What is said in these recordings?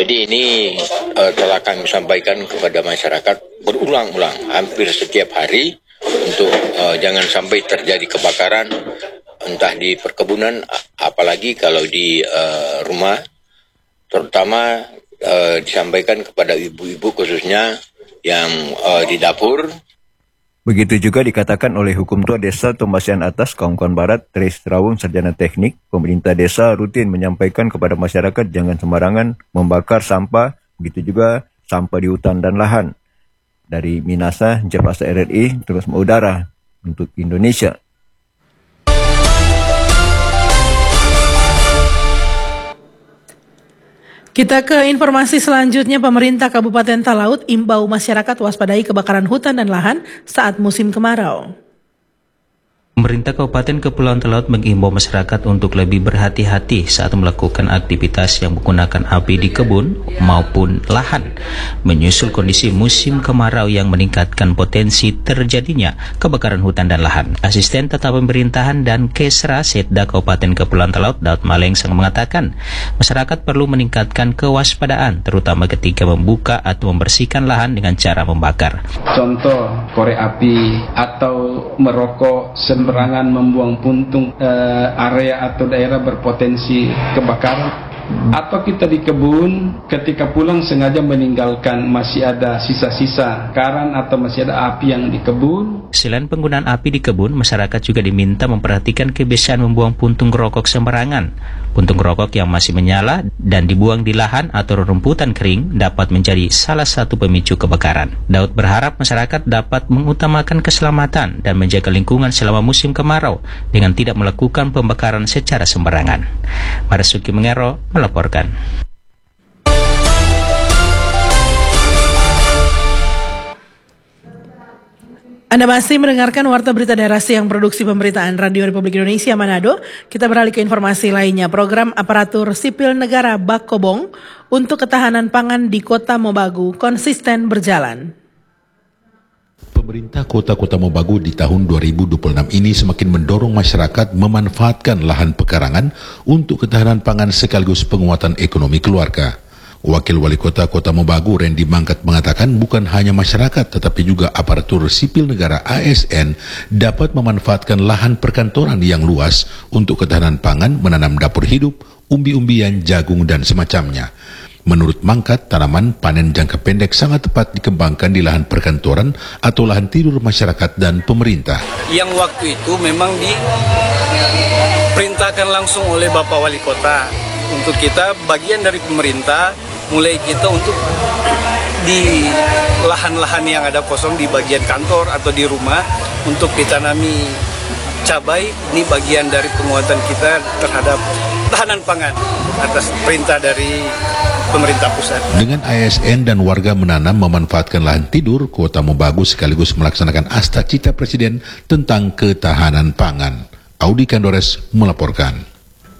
Jadi ini telah kami sampaikan kepada masyarakat berulang-ulang, hampir setiap hari, untuk jangan sampai terjadi kebakaran, entah di perkebunan, apalagi kalau di rumah, terutama disampaikan kepada ibu-ibu khususnya yang di dapur. Begitu juga dikatakan oleh Hukum Tua Desa Tombasian Atas, Kaungkan Barat, Tris Rawung, Sarjana Teknik, pemerintah desa rutin menyampaikan kepada masyarakat jangan sembarangan membakar sampah, begitu juga sampah di hutan dan lahan. Dari Minasa, Jepasa RRI, terus mengudara untuk Indonesia. Kita ke informasi selanjutnya. Pemerintah Kabupaten Talaut imbau masyarakat waspadai kebakaran hutan dan lahan saat musim kemarau. Pemerintah Kabupaten Kepulauan Talaut mengimbau masyarakat untuk lebih berhati-hati saat melakukan aktivitas yang menggunakan api di kebun maupun lahan, menyusul kondisi musim kemarau yang meningkatkan potensi terjadinya kebakaran hutan dan lahan. Asisten Tata Pemerintahan dan Kesra Setda Kabupaten Kepulauan Talaut, Daud Malengsang, mengatakan masyarakat perlu meningkatkan kewaspadaan, terutama ketika membuka atau membersihkan lahan dengan cara membakar. Contoh korek api atau merokok sembarangan membuang puntung area atau daerah berpotensi kebakaran, atau kita di kebun ketika pulang sengaja meninggalkan masih ada sisa-sisa karan atau masih ada api yang di kebun. Selain penggunaan api di kebun, masyarakat juga diminta memperhatikan kebiasaan membuang puntung rokok sembarangan. Puntung rokok yang masih menyala dan dibuang di lahan atau rumputan kering dapat menjadi salah satu pemicu kebakaran. Daud berharap masyarakat dapat mengutamakan keselamatan dan menjaga lingkungan selama musim kemarau dengan tidak melakukan pembakaran secara sembarangan. Marasuki Mengero melaporkan. Anda masih mendengarkan Warta Berita Daerah Siang Produksi Pemberitaan Radio Republik Indonesia Manado. Kita beralih ke informasi lainnya. Program Aparatur Sipil Negara Bakobong untuk ketahanan pangan di Kota Mobagu konsisten berjalan. Pemerintah Kota Mobagu di tahun 2026 ini semakin mendorong masyarakat memanfaatkan lahan pekarangan untuk ketahanan pangan sekaligus penguatan ekonomi keluarga. Wakil Wali Kota Mobagu Randy Mangkat mengatakan bukan hanya masyarakat tetapi juga aparatur sipil negara ASN dapat memanfaatkan lahan perkantoran yang luas untuk ketahanan pangan, menanam dapur hidup, umbi-umbian, jagung dan semacamnya. Menurut Mangkat, tanaman panen jangka pendek sangat tepat dikembangkan di lahan perkantoran atau lahan tidur masyarakat dan pemerintah. Yang waktu itu memang diperintahkan langsung oleh Bapak Wali Kota untuk kita bagian dari pemerintah, mulai kita untuk di lahan-lahan yang ada kosong di bagian kantor atau di rumah untuk ditanami cabai. Ini bagian dari penguatan kita terhadap tahanan pangan atas perintah dari pemerintah pusat. Dengan ASN dan warga menanam memanfaatkan lahan tidur, Kota Mobagu sekaligus melaksanakan Asta Cita Presiden tentang ketahanan pangan. Audi Kandores melaporkan.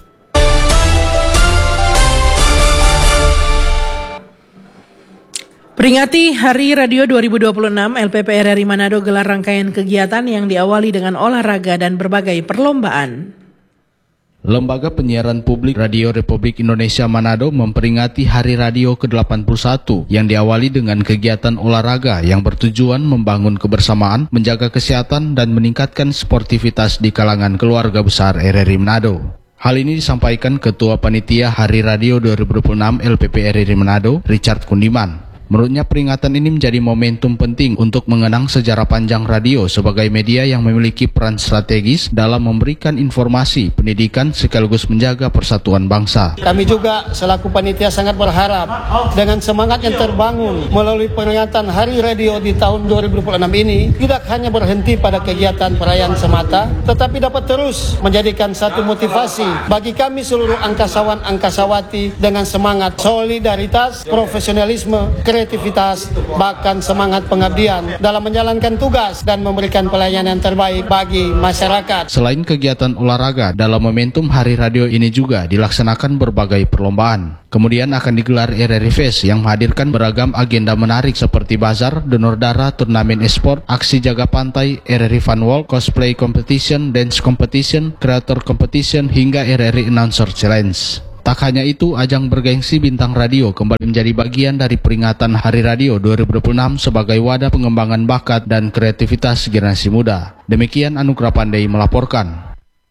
Peringati Hari Radio 2026, LPP RRI Manado gelar rangkaian kegiatan yang diawali dengan olahraga dan berbagai perlombaan. Lembaga Penyiaran Publik Radio Republik Indonesia Manado memperingati Hari Radio ke-81 yang diawali dengan kegiatan olahraga yang bertujuan membangun kebersamaan, menjaga kesehatan, dan meningkatkan sportivitas di kalangan keluarga besar RRI Manado. Hal ini disampaikan Ketua Panitia Hari Radio 2026 LPP RRI Manado, Richard Kundiman. Menurutnya peringatan ini menjadi momentum penting untuk mengenang sejarah panjang radio sebagai media yang memiliki peran strategis dalam memberikan informasi, pendidikan sekaligus menjaga persatuan bangsa. Kami juga selaku panitia sangat berharap dengan semangat yang terbangun melalui peringatan Hari Radio di tahun 2026 ini tidak hanya berhenti pada kegiatan perayaan semata, tetapi dapat terus menjadikan satu motivasi bagi kami seluruh angkasawan-angkasawati dengan semangat solidaritas, profesionalisme, kreativitas, bahkan semangat pengabdian dalam menjalankan tugas dan memberikan pelayanan terbaik bagi masyarakat. Selain kegiatan olahraga, dalam momentum Hari Radio ini juga dilaksanakan berbagai perlombaan. Kemudian akan digelar RRI Fest yang menghadirkan beragam agenda menarik seperti bazar, donor darah, turnamen e-sport, aksi jaga pantai, RRI Fun Walk, cosplay competition, dance competition, creator competition, hingga RRI Announcer Challenge. Tak hanya itu, ajang bergengsi Bintang Radio kembali menjadi bagian dari peringatan Hari Radio 2026 sebagai wadah pengembangan bakat dan kreativitas generasi muda. Demikian Anugrah Pandey melaporkan.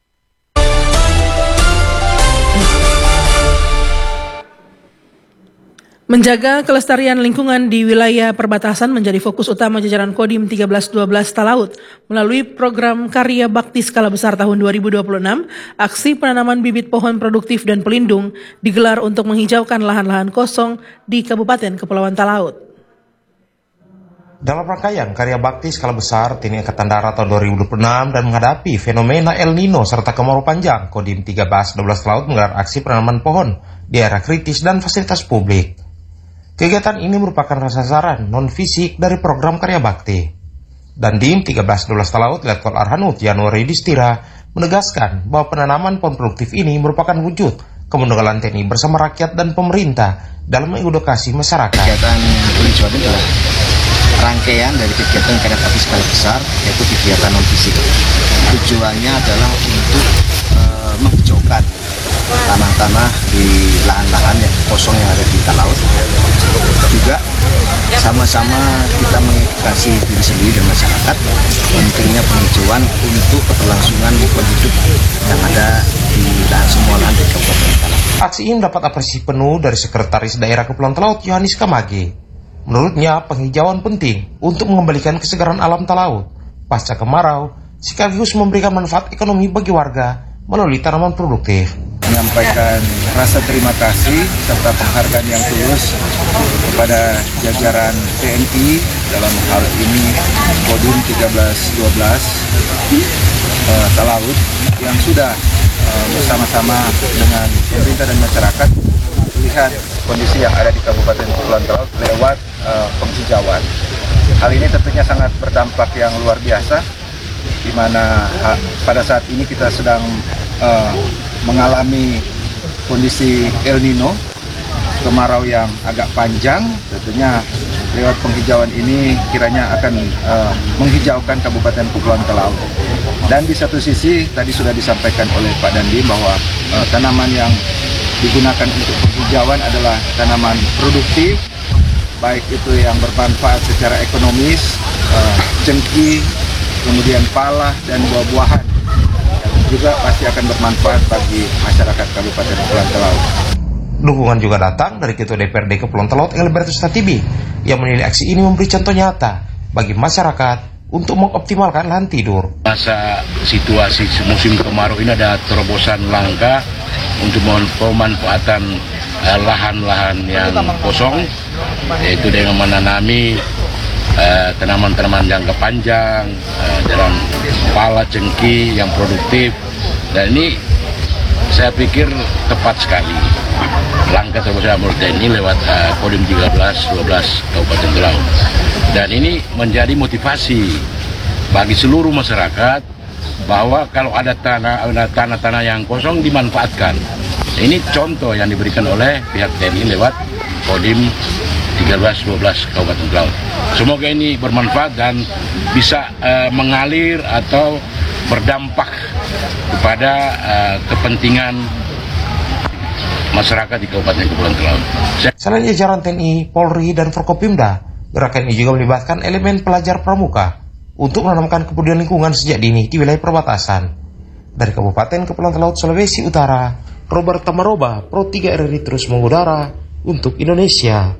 Menjaga kelestarian lingkungan di wilayah perbatasan menjadi fokus utama jajaran Kodim 1312 Talaut. Melalui program Karya Bakti Skala Besar tahun 2026, aksi penanaman bibit pohon produktif dan pelindung digelar untuk menghijaukan lahan-lahan kosong di Kabupaten Kepulauan Talaut. Dalam rangkaian Karya Bakti Skala Besar TNI Angkatan Darat tahun 2026 dan menghadapi fenomena El Nino serta kemarau panjang, Kodim 1312 Talaut menggelar aksi penanaman pohon di area kritis dan fasilitas publik. Kegiatan ini merupakan sasaran non-fisik dari program Karya Bakti. Dan Dim 1312 Talaut Letkol Arhanud Januari Distira menegaskan bahwa penanaman pohon produktif ini merupakan wujud kemunduran TNI bersama rakyat dan pemerintah dalam mengedukasi masyarakat. Kegiatan penghijauan ini adalah rangkaian dari kegiatan Karya Bakti Skala Besar, yaitu kegiatan non-fisik. Tujuannya adalah untuk menghijaukan tanah-tanah di lahan-lahan yang kosong yang ada di Talaut. Juga sama-sama kita mengedukasi diri sendiri dan masyarakat pentingnya penghijauan untuk keberlangsungan lingkungan hidup yang ada di semua lahan di Kabupaten Talaut. Aksi ini mendapat apresiasi penuh dari Sekretaris Daerah Kepulauan Talaut Yohanis Kamage. Menurutnya penghijauan penting untuk mengembalikan kesegaran alam Talaut pasca kemarau sekaligus memberikan manfaat ekonomi bagi warga melalui tanaman produktif. Menyampaikan rasa terima kasih serta penghargaan yang tulus kepada jajaran TNI dalam hal ini Kodim 1312 Talaut yang sudah bersama-sama dengan pemerintah dan masyarakat melihat kondisi yang ada di Kabupaten Kepulauan Talaut lewat penghijauan. Hal ini tentunya sangat berdampak yang luar biasa, di mana pada saat ini kita sedang mengalami kondisi El Nino, kemarau yang agak panjang. Tentunya lewat penghijauan ini kiranya akan menghijaukan Kabupaten Kepulauan Talaut. Dan di satu sisi tadi sudah disampaikan oleh Pak Dandi bahwa tanaman yang digunakan untuk penghijauan adalah tanaman produktif, baik itu yang bermanfaat secara ekonomis, cengkih, kemudian pala dan buah-buahan, juga pasti akan bermanfaat bagi masyarakat Kabupaten Kepulauan Talaut. Dukungan juga datang dari Ketua DPRD Kepulauan Talaut Elbertus Tatibi yang menilai aksi ini memberi contoh nyata bagi masyarakat untuk mengoptimalkan lahan tidur. Masa situasi musim kemarau ini ada terobosan langkah untuk pemanfaatan lahan-lahan yang kosong, yaitu dengan menanami tanaman-tanaman jangka panjang dalam pala cengkih yang produktif, dan ini saya pikir tepat sekali langkah terobosan menurut TNI lewat Kodim 1312 Kabupaten Talaut, dan ini menjadi motivasi bagi seluruh masyarakat bahwa kalau ada tanah-tanah yang kosong dimanfaatkan. Ini contoh yang diberikan oleh pihak TNI lewat Kodim 1312 Kabupaten Talaut. Semoga ini bermanfaat dan bisa mengalir atau berdampak kepada kepentingan masyarakat di Kabupaten Kepulauan Talaut. Selain jajaran TNI, Polri, dan Forkopimda, gerakan ini juga melibatkan elemen pelajar pramuka untuk menanamkan kepedulian lingkungan sejak dini di wilayah perbatasan. Dari Kabupaten Kepulauan Talaut, Sulawesi Utara, Robert Tamaroba, Pro 3 RRI terus mengudara untuk Indonesia.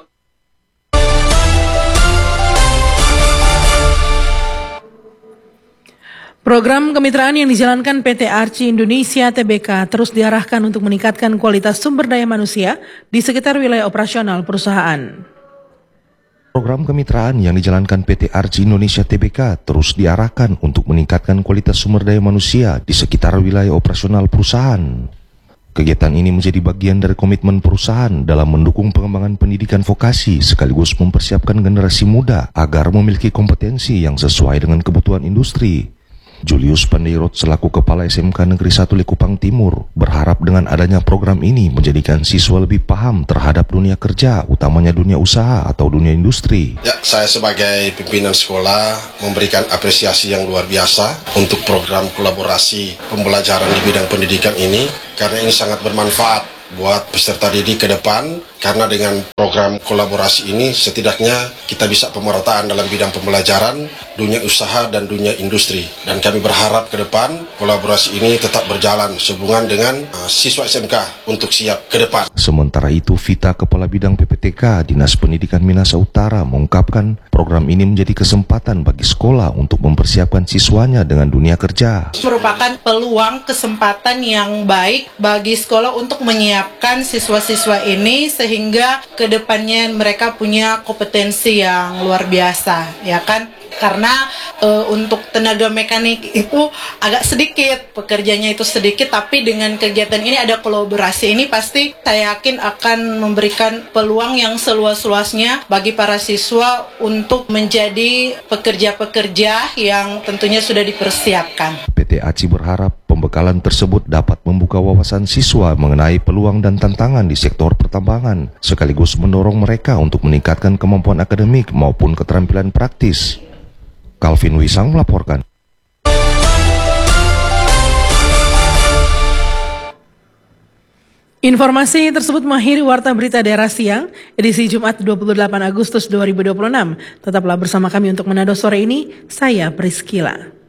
Program kemitraan yang dijalankan PT Arci Indonesia Tbk terus diarahkan untuk meningkatkan kualitas sumber daya manusia di sekitar wilayah operasional perusahaan. Program kemitraan yang dijalankan PT Arci Indonesia Tbk terus diarahkan untuk meningkatkan kualitas sumber daya manusia di sekitar wilayah operasional perusahaan. Kegiatan ini menjadi bagian dari komitmen perusahaan dalam mendukung pengembangan pendidikan vokasi sekaligus mempersiapkan generasi muda agar memiliki kompetensi yang sesuai dengan kebutuhan industri. Julius Pandeirot selaku Kepala SMK Negeri 1 Likupang Timur berharap dengan adanya program ini menjadikan siswa lebih paham terhadap dunia kerja, utamanya dunia usaha atau dunia industri. Ya, saya sebagai pimpinan sekolah memberikan apresiasi yang luar biasa untuk program kolaborasi pembelajaran di bidang pendidikan ini, karena ini sangat bermanfaat buat peserta didik ke depan, karena dengan program kolaborasi ini setidaknya kita bisa pemerataan dalam bidang pembelajaran, dunia usaha dan dunia industri. Dan kami berharap ke depan kolaborasi ini tetap berjalan sehubungan dengan siswa SMK untuk siap ke depan. Sementara itu, Vita, Kepala Bidang PPTK Dinas Pendidikan Minahasa Utara, mengungkapkan program ini menjadi kesempatan bagi sekolah untuk mempersiapkan siswanya dengan dunia kerja. Merupakan peluang kesempatan yang baik bagi sekolah untuk menyiapkan siswa-siswa ini sehingga kedepannya mereka punya kompetensi yang luar biasa, ya kan? Karena untuk tenaga mekanik itu agak sedikit, pekerjaannya itu sedikit, tapi dengan kegiatan ini ada kolaborasi ini pasti saya yakin akan memberikan peluang yang seluas-luasnya bagi para siswa untuk menjadi pekerja-pekerja yang tentunya sudah dipersiapkan. PT ACI berharap pembekalan tersebut dapat membuka wawasan siswa mengenai peluang dan tantangan di sektor pertambangan, sekaligus mendorong mereka untuk meningkatkan kemampuan akademik maupun keterampilan praktis. Calvin Wisang melaporkan. Informasi tersebut mengakhiri Warta Berita Daerah Siang, edisi Jumat 28 Agustus 2026. Tetaplah bersama kami untuk Manado sore ini, saya Priscila.